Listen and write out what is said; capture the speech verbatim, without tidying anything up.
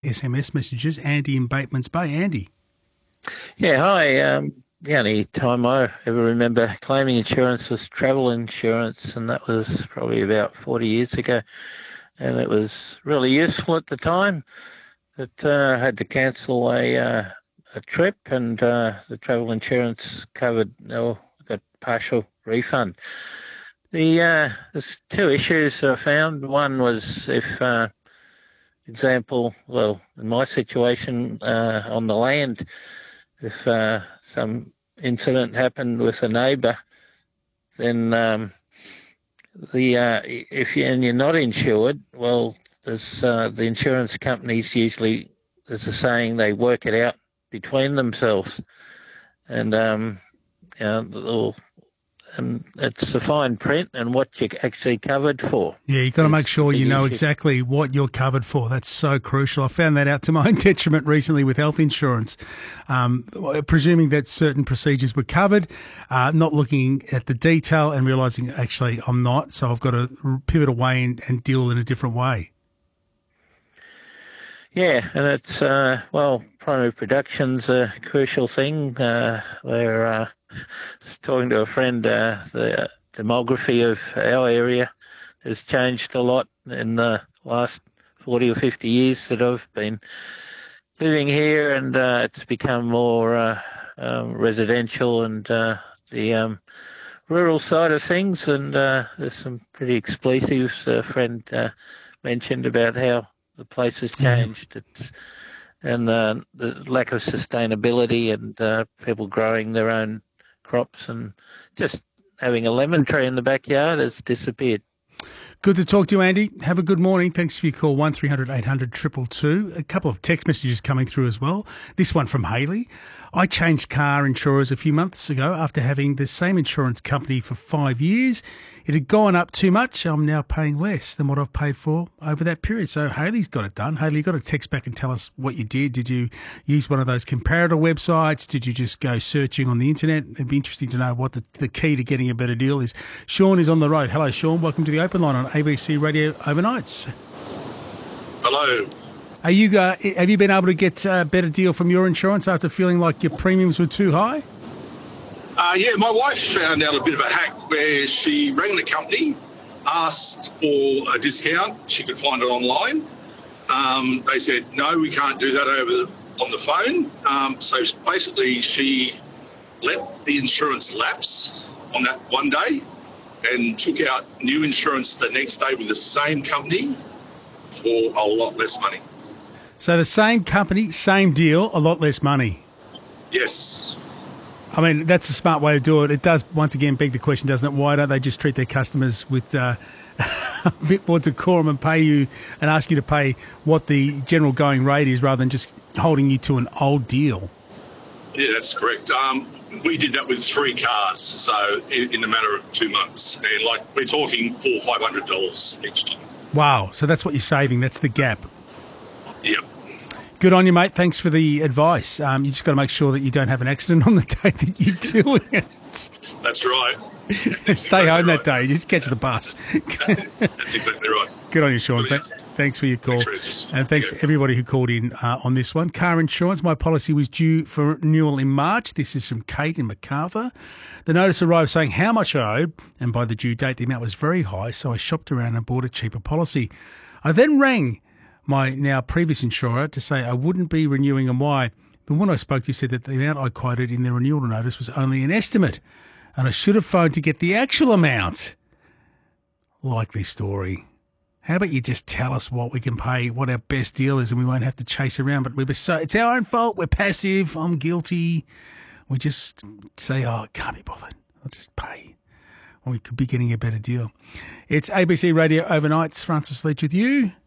S M S messages. Andy in Bateman's Bay. Andy. Yeah, hi. Um, the only time I ever remember claiming insurance was travel insurance, and that was probably about forty years ago. And it was really useful at the time. That uh, I had to cancel a uh, a trip, and uh, the travel insurance covered, or got partial refund. The uh, there's two issues I found. One was if, uh, example, well, in my situation uh, on the land, if uh, some incident happened with a neighbour, then um, the uh, if you, and you're not insured, well, there's uh, the insurance companies usually, there's a saying, they work it out between themselves, and um, you know, they'll, and it's the fine print and what you're actually covered for. Yeah, you've got to make sure you know exactly what you're covered for. That's so crucial. I found that out to my own detriment recently with health insurance, um, presuming that certain procedures were covered, uh, not looking at the detail and realising actually I'm not, so I've got to pivot away and, and deal in a different way. Yeah, and it's, uh, well, primary production's a crucial thing. Uh, they're, uh, talking to a friend, uh, the demography of our area has changed a lot in the last forty or fifty years that I've been living here, and uh, it's become more uh, um, residential and uh, the um, rural side of things, and uh, there's some pretty expletives. A friend uh, mentioned about how the place has changed. It's, and uh, the lack of sustainability, and uh, people growing their own crops and just having a lemon tree in the backyard has disappeared. Good to talk to you, Andy. Have a good morning. Thanks for your call, one three hundred eight hundred two two two. A couple of text messages coming through as well. This one from Hayley. I changed car insurers a few months ago after having the same insurance company for five years. It had gone up too much. I'm now paying less than what I've paid for over that period. So Hayley's got it done. Hayley, you've got to text back and tell us what you did. Did you use one of those comparator websites? Did you just go searching on the internet? It'd be interesting to know what the, the key to getting a better deal is. Sean is on the road. Hello, Sean. Welcome to the Open Line on A B C Radio Overnights. Hello. Are you, uh, have you been able to get a better deal from your insurance after feeling like your premiums were too high? Uh, yeah, my wife found out a bit of a hack where she rang the company, asked for a discount. She could find it online. Um, they said, no, we can't do that over the, on the phone. Um, so basically she let the insurance lapse on that one day and took out new insurance the next day with the same company for a lot less money. So the same company, same deal, a lot less money. Yes. I mean, that's a smart way to do it. It does, once again, beg the question, doesn't it? Why don't they just treat their customers with uh, a bit more decorum and pay you and ask you to pay what the general going rate is rather than just holding you to an old deal? Yeah, that's correct. Um, we did that with three cars, so in, in a matter of two months. And, like, we're talking four or five hundred dollars each time. Wow. So that's what you're saving. That's the gap. Yep. Good on you, mate. Thanks for the advice. Um, you just got to make sure that you don't have an accident on the day that you're doing it. That's right. That's Stay exactly home right. that day. Just catch the bus. That's exactly right. Good on you, Sean. Th- thanks for your call. Thanks, and thanks yeah. to everybody who called in uh, on this one. Car insurance. My policy was due for renewal in March. This is from Kate in Macarthur. The notice arrived saying how much I owed, and by the due date, the amount was very high, so I shopped around and bought a cheaper policy. I then rang my now previous insurer to say I wouldn't be renewing and why. The one I spoke to said that the amount I quoted in the renewal notice was only an estimate, and I should have phoned to get the actual amount. Likely story. How about you just tell us what we can pay, what our best deal is, and we won't have to chase around. But we were so it's our own fault. We're passive. I'm guilty. We just say, oh, can't be bothered. I'll just pay. Or we could be getting a better deal. It's A B C Radio Overnights. Francis Leach with you.